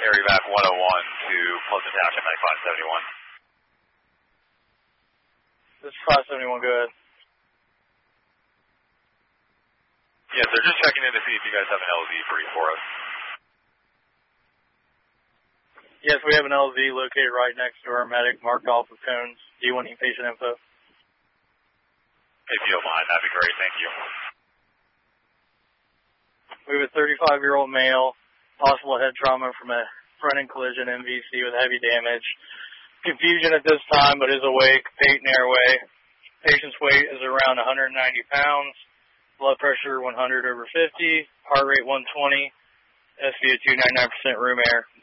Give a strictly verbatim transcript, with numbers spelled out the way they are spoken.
area back one oh one to Pleasant Township ninety-five seventy-one. This is five seventy-one, go ahead. Yes, they're just checking in to see if you guys have an L Z free for us. Yes, we have an L Z located right next to our medic, marked off with cones. Do you want any patient info? If you don't mind, that'd be great. Thank you. We have a thirty-five-year-old male, possible head trauma from a front-end collision, M V C with heavy damage. Confusion at this time, but is awake, pate and airway. Patient's weight is around one hundred ninety pounds. Blood pressure one hundred over fifty. Heart rate one twenty. S V O two ninety-nine percent room air.